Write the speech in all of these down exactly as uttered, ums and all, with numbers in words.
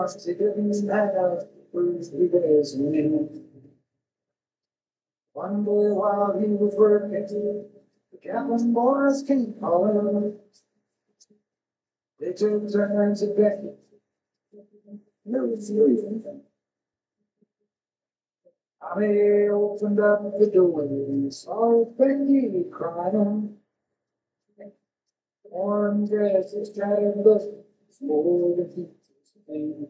He didn't have three days in. One day while he was working, the Kaplan boys came calling. They took turns at Becky. There was three. Tommy opened up the door and saw Becky crying. Warm dresses tattered look for the heat.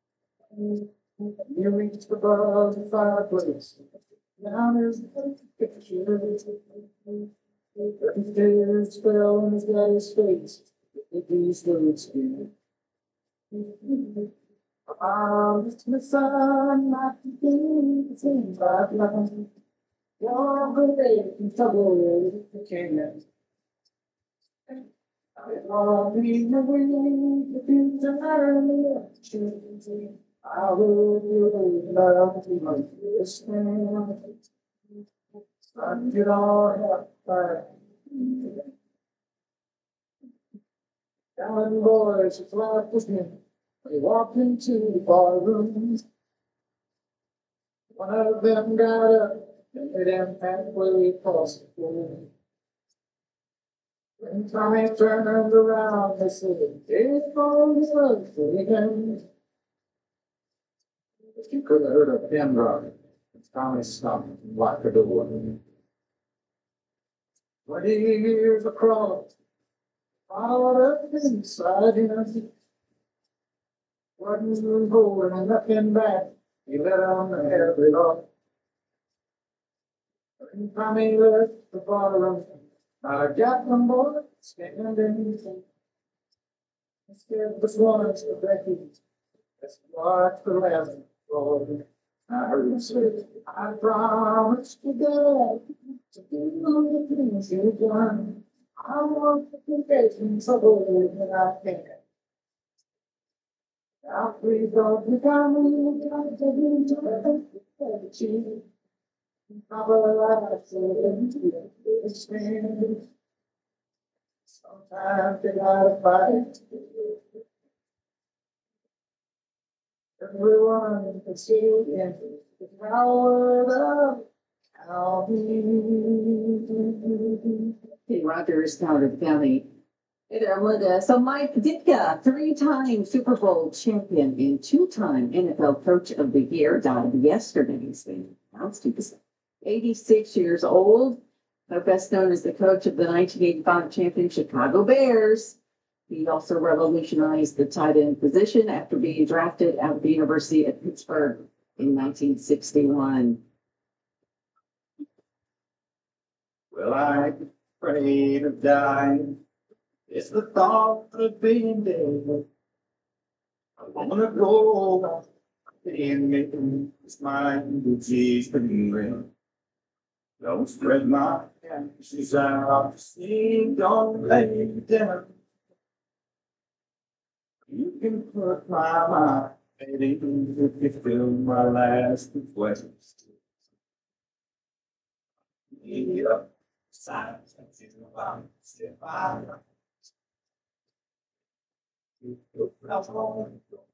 You reached above the fireplace. Now there's a picture. The tears fell on his daddy's face. The beast stood still. Ah, Mister Sun, my things seem like life. You're great in trouble, you can't. I'll be the wind, the future, I will love you like this man. I get all back. Young boys, it's life with him. They walked into the bar room. One of them got up and hit him halfway across the floor. When Tommy turned around, they said, "It's for his again." You could have heard a pin drop. Tommy stopped and locked the door. Twenty years across, followed up inside him. Wasn't holding nothing back. He let on the heavy off. When Tommy left the ballroom, I got them boys standing. Instead was once the Becky. Let's watch the last roll. I heard him say, "I promised to God to do the things you've done. I want to get in trouble when I can. Now please don't become me, come to me, to you. Sometimes they gotta fight. Everyone can see in the power of how Hey, Rogers Powder Valley. Hey there, Linda. So Mike Ditka, three-time Super Bowl champion and two-time N F L Coach of the Year, died yesterday. He's been announced he was eighty-six years old. Now best known as the coach of the nineteen eighty-five champion Chicago Bears. He also revolutionized the tight end position after being drafted out of the University of Pittsburgh in nineteen sixty-one. Well, I'm afraid of dying. It's the thought of being dead. I wanna go and make this mind disease for me. Don't spread my ashes out to sea, don't lay me down. You can put my mind in if you fill my last request. Yeah, silence is about step out. You